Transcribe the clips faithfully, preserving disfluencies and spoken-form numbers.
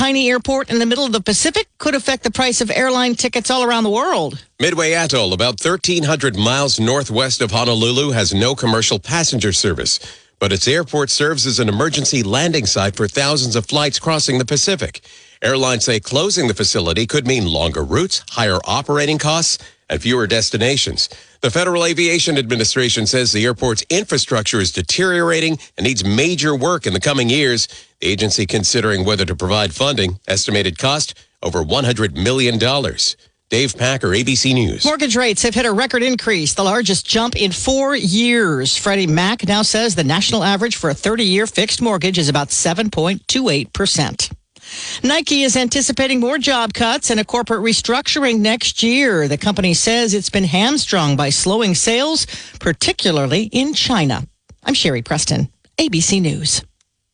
tiny airport in the middle of the Pacific could affect the price of airline tickets all around the world. Midway Atoll, about thirteen hundred miles northwest of Honolulu, has no commercial passenger service, but its airport serves as an emergency landing site for thousands of flights crossing the Pacific. Airlines say closing the facility could mean longer routes, higher operating costs, and fewer destinations. The Federal Aviation Administration says the airport's infrastructure is deteriorating and needs major work in the coming years. The agency considering whether to provide funding. Estimated cost over one hundred million dollars. Dave Packer, A B C News. Mortgage rates have hit a record increase, the largest jump in four years. Freddie Mac now says the national average for a thirty-year fixed mortgage is about seven point two eight percent. Nike is anticipating more job cuts and a corporate restructuring next year. The company says it's been hamstrung by slowing sales, particularly in China. I'm Sherry Preston, A B C News.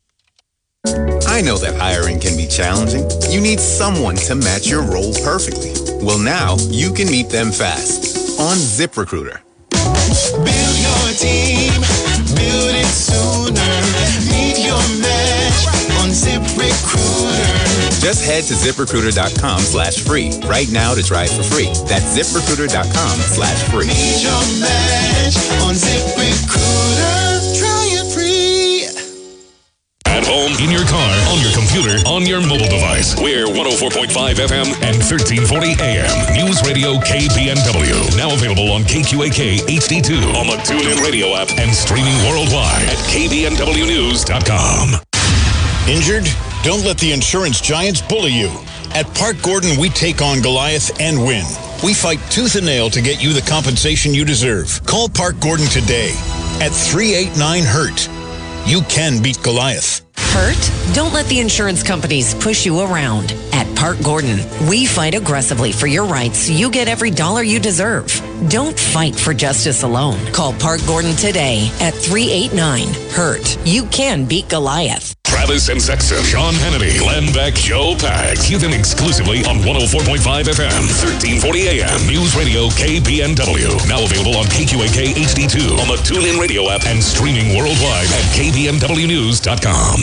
I know that hiring can be challenging. You need someone to match your role perfectly. Well, now you can meet them fast on ZipRecruiter. Build your team, build it sooner. Meet your match on ZipRecruiter. Just head to ZipRecruiter.com slash free right now to try it for free. That's ZipRecruiter.com slash free. Meet your match on ZipRecruiter. Try it free. At home, in your car, on your computer, on your mobile device. We're one oh four point five F M and thirteen forty A M. News Radio K B N W. Now available on K Q A K H D two, on the TuneIn Radio app, and streaming worldwide at K B N W news dot com. Injured? Don't let the insurance giants bully you. At Park Gordon, we take on Goliath and win. We fight tooth and nail to get you the compensation you deserve. Call Park Gordon today at three eight nine hurt. You can beat Goliath. Hurt? Don't let the insurance companies push you around. At Park Gordon, we fight aggressively for your rights so you get every dollar you deserve. Don't fight for justice alone. Call Park Gordon today at three eight nine hurt. You can beat Goliath. Travis and Sexton, Sean Hannity, Glenn Beck, Joe Pags. Hear them exclusively on one oh four point five F M, thirteen forty A M. News Radio K B N W. Now available on K Q A K H D two, on the TuneIn Radio app, and streaming worldwide at K B N W news dot com.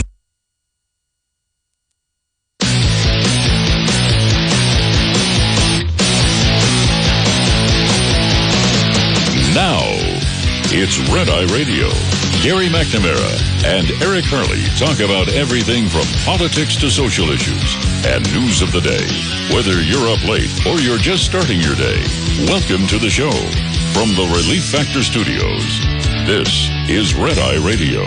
Now, it's Red Eye Radio. Gary McNamara and Eric Harley talk about everything from politics to social issues and news of the day. Whether you're up late or you're just starting your day, welcome to the show. From the Relief Factor Studios, this is Red Eye Radio.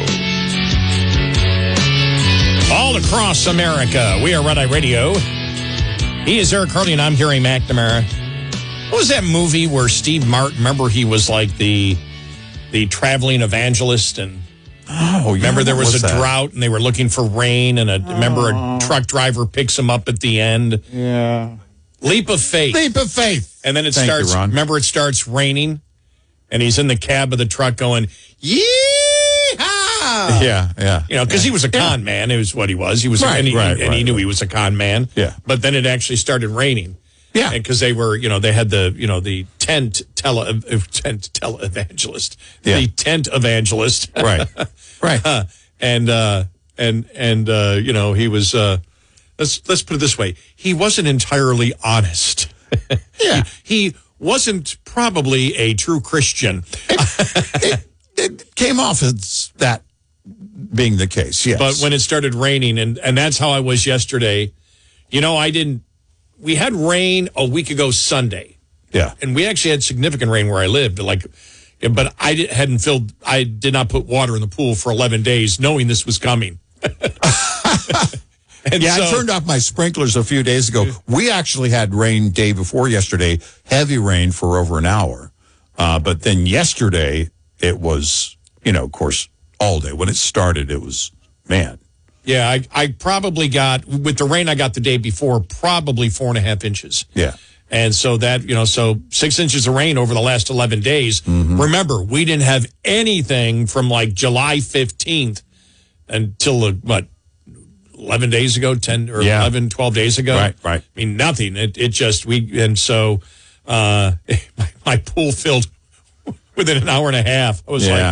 All across America, we are Red Eye Radio. He is Eric Harley and I'm Gary McNamara. What was that movie where Steve Martin, remember he was like the the traveling evangelist, and oh, remember yeah, there was, was a that? drought and they were looking for rain, and a, oh. remember a truck driver picks him up at the end. Yeah. Leap of faith. Leap of faith. And then it Thank starts, you, Ron. remember it starts raining, and he's in the cab of the truck going, yeehaw! Yeah, yeah. You know, because yeah. he was a con yeah. man. It was what he was. He was, right, and, he, right, and right, he knew right. he was a con man. Yeah. But then it actually started raining. Yeah. Because they were, you know, they had the, you know, the tent tele, tent televangelist, yeah. the tent evangelist. Right. Right. uh, and, uh, and, and, uh, you know, he was, uh, let's, let's put it this way. He wasn't entirely honest. Yeah. he, he wasn't probably a true Christian. It, it, it came off as that being the case, yes. But when it started raining, and, and that's how I was yesterday, you know, I didn't, we had rain a week ago Sunday. Yeah. And we actually had significant rain where I lived. Like, but I hadn't filled, I did not put water in the pool for eleven days, knowing this was coming. and yeah, so, I turned off my sprinklers a few days ago. We actually had rain day before yesterday, heavy rain for over an hour. Uh, but then yesterday, it was, you know, of course, all day. When it started, it was, man. Yeah, I, I probably got, with the rain I got the day before, probably four and a half inches. Yeah. And so that, you know, so six inches of rain over the last eleven days. Mm-hmm. Remember, we didn't have anything from like July fifteenth until, uh, what, eleven days ago, ten or yeah. eleven, twelve days ago. Right, right. I mean, nothing. It it just, we, and so uh, my, my pool filled within an hour and a half. I was yeah. like,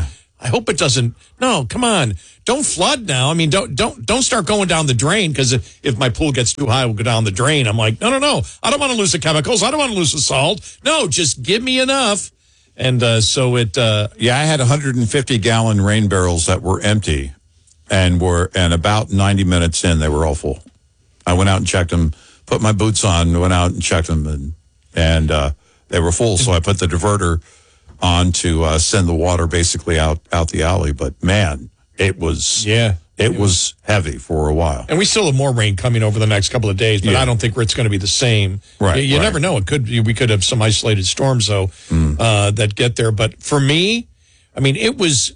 I hope it doesn't. No, come on. Don't flood now. I mean, don't don't don't start going down the drain, because if, if my pool gets too high, we'll go down the drain. I'm like, no, no, no. I don't want to lose the chemicals. I don't want to lose the salt. No, just give me enough. And uh, so it. Uh, yeah, I had one hundred fifty gallon rain barrels that were empty, and were and about ninety minutes in, they were all full. I went out and checked them, put my boots on, went out and checked them, and and uh, they were full. So I put the diverter on to uh, send the water basically out out the alley. But man, it was yeah, it, it was heavy for a while. And we still have more rain coming over the next couple of days, but yeah. I don't think it's going to be the same. Right, you you right. never know. It could we could have some isolated storms though mm. uh, that get there. But for me, I mean, it was.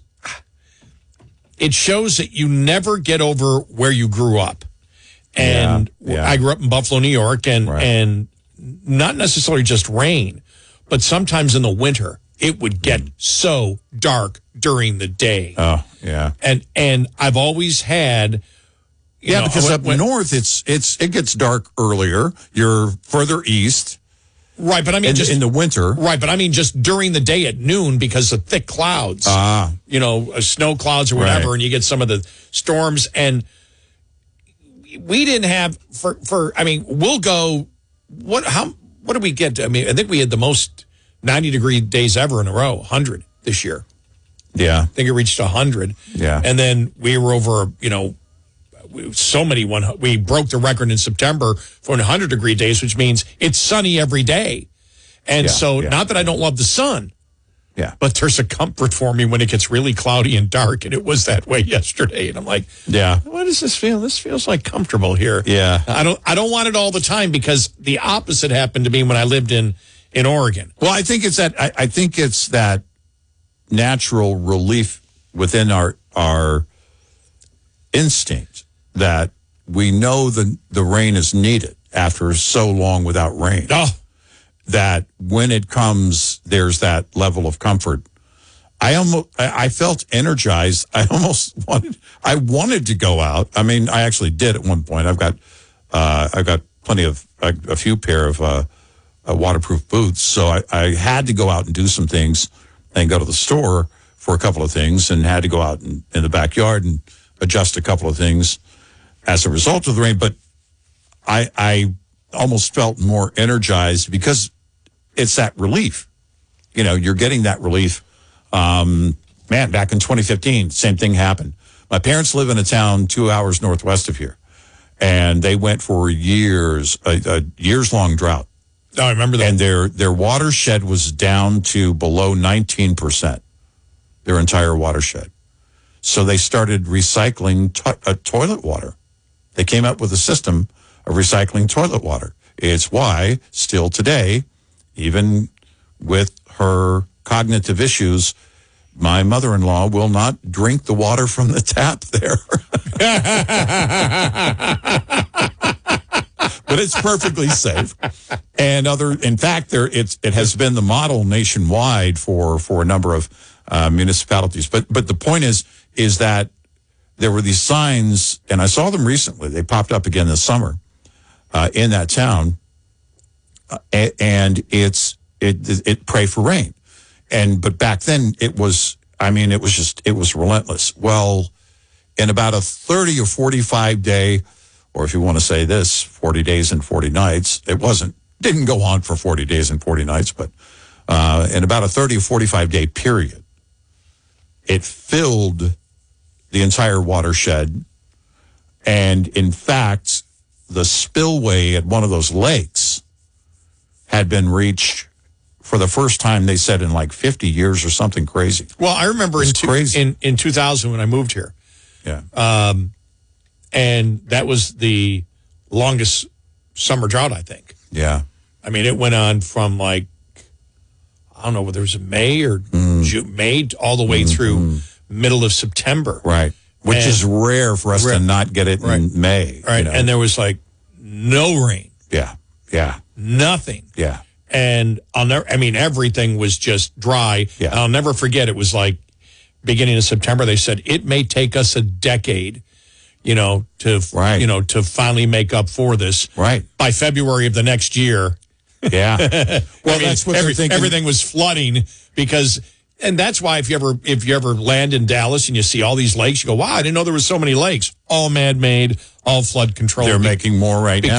It shows that you never get over where you grew up, and yeah, yeah. I grew up in Buffalo, New York, and right. and not necessarily just rain, but sometimes in the winter. It would get mm. so dark during the day. Oh, yeah. And and I've always had you Yeah, know, because when, up when, north it's it's it gets dark earlier. You're further east. Right, but I mean in, just in the winter. Right, but I mean just during the day at noon because of thick clouds. Ah. You know, uh, snow clouds or whatever, right. and you get some of the storms, and we didn't have for for I mean, we'll go what how what did we get? I mean, I think we had the most ninety degree days ever in a row, one hundred this year. Yeah. I think it reached one hundred. Yeah. And then we were over, you know, so many, one, we broke the record in September for one hundred degree days, which means it's sunny every day. And yeah, so, yeah. not that I don't love the sun, yeah, but there's a comfort for me when it gets really cloudy and dark, and it was that way yesterday. And I'm like, yeah, what does this feel? This feels like comfortable here. Yeah. I don't, I don't want it all the time, because the opposite happened to me when I lived in in Oregon. Well, I think it's that I, I think it's that natural relief within our our instinct that we know the the rain is needed after so long without rain. Oh. That when it comes, there's that level of comfort. I almost I, I felt energized. I almost wanted I wanted to go out. I mean, I actually did at one point. I've got uh, I've got plenty of a, a few pair of uh, Uh, waterproof boots. So I, I had to go out and do some things and go to the store for a couple of things, and had to go out in, in the backyard and adjust a couple of things as a result of the rain. But I, I almost felt more energized because it's that relief. You know, you're getting that relief. Um, man, back in twenty fifteen, same thing happened. My parents live in a town two hours northwest of here, and they went for years, a, a years-long drought. Oh, I remember that. And their their watershed was down to below nineteen percent, their entire watershed. So they started recycling to- uh, toilet water. They came up with a system of recycling toilet water. It's why, still today, even with her cognitive issues, my mother-in-law will not drink the water from the tap there. But it's perfectly safe. And other, in fact, there it's it has been the model nationwide for for a number of uh, municipalities. But but the point is is that there were these signs, and I saw them recently. They popped up again this summer uh, in that town, uh, and it's it it pray for rain. And but back then it was, I mean, it was just it was relentless. Well, in about a thirty or forty-five day. Or if you want to say this, forty days and forty nights, it wasn't, didn't go on for forty days and forty nights, but uh, in about a thirty or forty-five day period, it filled the entire watershed. And in fact, the spillway at one of those lakes had been reached for the first time, they said, in like fifty years or something crazy. Well, I remember in, two, in, in two thousand when I moved here. Yeah. Um, And that was the longest summer drought, I think. Yeah. I mean, it went on from like, I don't know whether it was May or mm. June, May all the way mm-hmm. through middle of September. Right. Which and, is rare for us rare. to not get it right. in May. Right. You know? And there was like no rain. Yeah. Yeah. Nothing. Yeah. And I'll never, I mean, everything was just dry. Yeah. And I'll never forget, it was like beginning of September, they said it may take us a decade. You know, to right. you know, to finally make up for this. Right. By February of the next year. Yeah. Well, I mean, that's what every, they're thinking. Everything was flooding because And that's why if you ever if you ever land in Dallas and you see all these lakes, you go, wow, I didn't know there was so many lakes. All man-made, all flood control. They're making more right now.